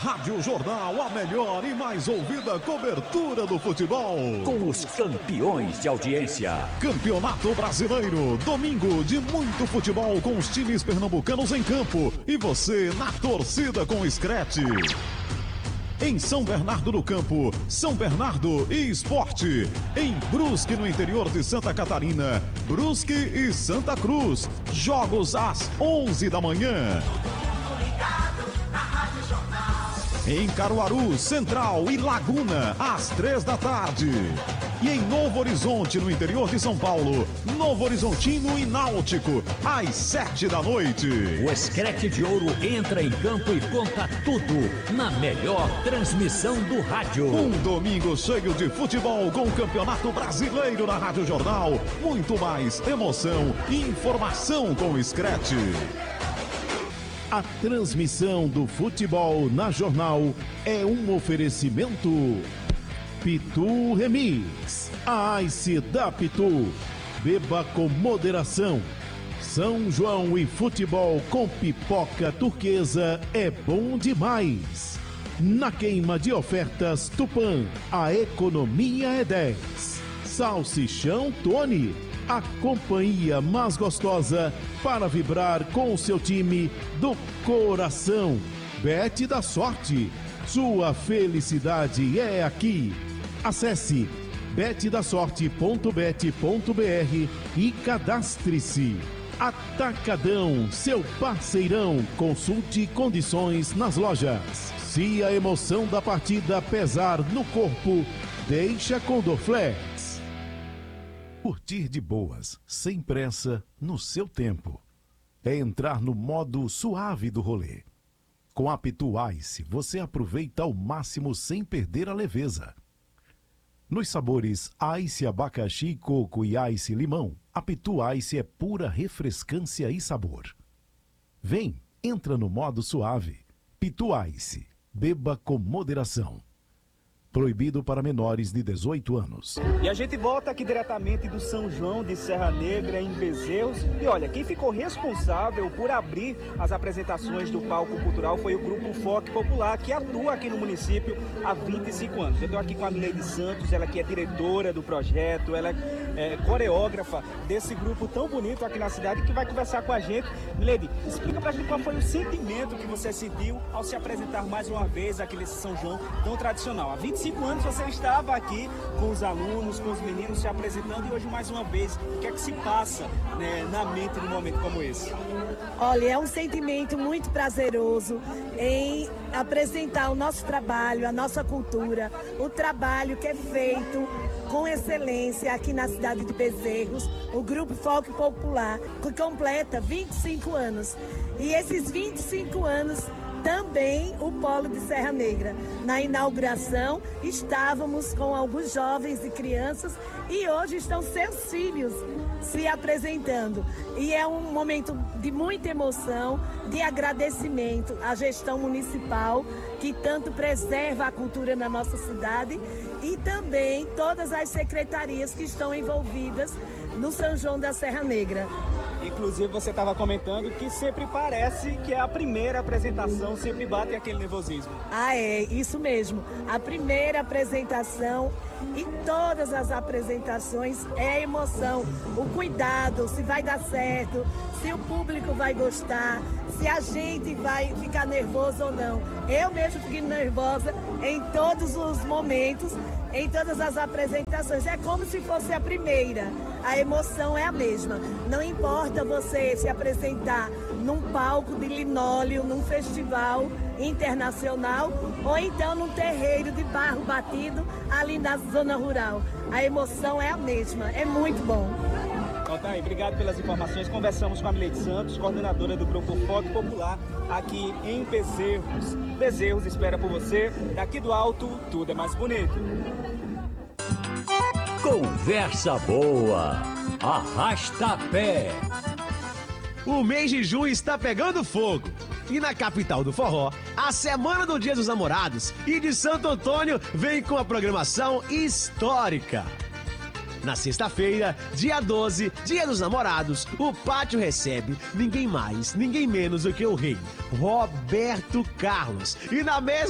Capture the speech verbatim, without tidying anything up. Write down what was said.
Rádio Jornal, a melhor e mais ouvida cobertura do futebol. Com os campeões de audiência. Campeonato Brasileiro, domingo de muito futebol com os times pernambucanos em campo. E você na torcida com o Scratch. Em São Bernardo do Campo, São Bernardo e Esporte. Em Brusque, no interior de Santa Catarina, Brusque e Santa Cruz. Jogos às onze da manhã. Em Caruaru, Central e Laguna, às três da tarde. E em Novo Horizonte, no interior de São Paulo, Novo Horizontino e Náutico, às sete da noite. O Scratch de Ouro entra em campo e conta tudo na melhor transmissão do rádio. Um domingo cheio de futebol com o Campeonato Brasileiro na Rádio Jornal. Muito mais emoção e informação com o Scratch. A transmissão do futebol na Jornal é um oferecimento Pitu Remix, a Ice da Pitu. Beba com moderação. São João e futebol com pipoca turquesa é bom demais. Na queima de ofertas Tupã, a economia é dez. Salsichão Tony, a companhia mais gostosa para vibrar com o seu time do coração. Bet da Sorte, sua felicidade é aqui. Acesse bet da sorte ponto bet ponto br e cadastre-se. Atacadão, seu parceirão. Consulte condições nas lojas. Se a emoção da partida pesar no corpo, deixa com Dorflex. Curtir de boas, sem pressa, no seu tempo. É entrar no modo suave do rolê. Com a Pitu Ice, você aproveita ao máximo sem perder a leveza. Nos sabores Ice abacaxi, coco e Ice limão, a Pitu Ice é pura refrescância e sabor. Vem, entra no modo suave. Pitu Ice, beba com moderação. Proibido para menores de dezoito anos. E a gente volta aqui diretamente do São João de Serra Negra, em Bezerros. E olha, quem ficou responsável por abrir as apresentações do palco cultural foi o Grupo F O C Popular, que atua aqui no município há vinte e cinco anos. Eu estou aqui com a Milady Santos, ela que é diretora do projeto, ela é coreógrafa desse grupo tão bonito aqui na cidade, que vai conversar com a gente. Milady, explica pra gente qual foi o sentimento que você sentiu ao se apresentar mais uma vez aqui nesse São João tão tradicional. Há vinte e cinco anos você estava aqui com os alunos, com os meninos se apresentando, e hoje mais uma vez, o que é que se passa, né, na mente num momento como esse? Olha, é um sentimento muito prazeroso em apresentar o nosso trabalho, a nossa cultura, o trabalho que é feito com excelência aqui na cidade de Bezerros, o Grupo F O C Popular, que completa vinte e cinco anos. E esses vinte e cinco anos também o Polo de Serra Negra. Na inauguração estávamos com alguns jovens e crianças e hoje estão seus filhos se apresentando. E é um momento de muita emoção, de agradecimento à gestão municipal, que tanto preserva a cultura na nossa cidade, e também todas as secretarias que estão envolvidas no São João da Serra Negra. Inclusive você estava comentando que sempre parece que é a primeira apresentação, sempre bate aquele nervosismo. Ah, é, isso mesmo. A primeira apresentação e todas as apresentações é a emoção, o cuidado, se vai dar certo, se o público vai gostar, se a gente vai ficar nervoso ou não. Eu mesmo fico nervosa em todos os momentos, em todas as apresentações. É como se fosse a primeira. A emoção é a mesma. Não importa você se apresentar num palco de linóleo, num festival internacional, ou então num terreiro de barro batido ali na zona rural. A emoção é a mesma. É muito bom. Então tá aí, obrigado pelas informações. Conversamos com a Milady Santos, coordenadora do Grupo F O C Popular aqui em Bezerros. Bezerros espera por você. Daqui do alto, tudo é mais bonito. Conversa boa, arrasta pé. O mês de junho está pegando fogo. E na capital do forró, a Semana do Dia dos Namorados e de Santo Antônio vem com a programação histórica. Na sexta-feira, dia doze, Dia dos Namorados, o pátio recebe ninguém mais, ninguém menos do que o rei, Roberto Carlos. E na mesma